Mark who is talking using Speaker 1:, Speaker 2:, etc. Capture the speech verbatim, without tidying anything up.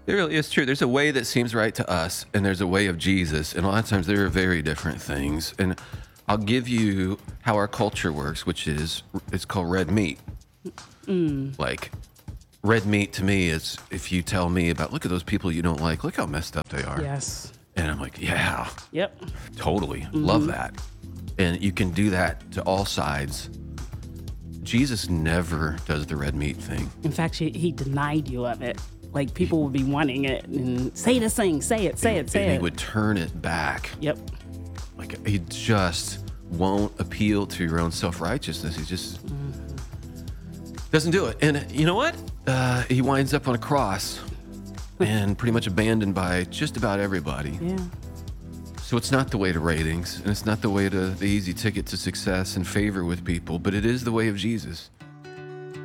Speaker 1: It really is true. There's a way that seems right to us, and there's a way of Jesus, and a lot of times they're very different things. And I'll give you how our culture works, which is it's called red meat.
Speaker 2: Mm.
Speaker 1: Like red meat to me is if you tell me about look at those people you don't like, look how messed up they are.
Speaker 2: Yes.
Speaker 1: And I'm like, yeah,
Speaker 2: Yep.
Speaker 1: totally.
Speaker 2: Mm-hmm.
Speaker 1: Love that. And you can do that to all sides. Jesus never does the red meat thing.
Speaker 2: In fact, he, he denied you of it. Like people would be wanting it and say this thing, say it, say
Speaker 1: and,
Speaker 2: it, say
Speaker 1: and
Speaker 2: it.
Speaker 1: he would turn it back.
Speaker 2: Yep.
Speaker 1: Like he just won't appeal to your own self-righteousness. He just
Speaker 2: Mm-hmm.
Speaker 1: doesn't do it. And you know what? Uh, he winds up on a cross and pretty much abandoned by just about everybody.
Speaker 2: Yeah.
Speaker 1: So it's not the way to ratings, and it's not the way to the easy ticket to success and favor with people, but it is the way of Jesus.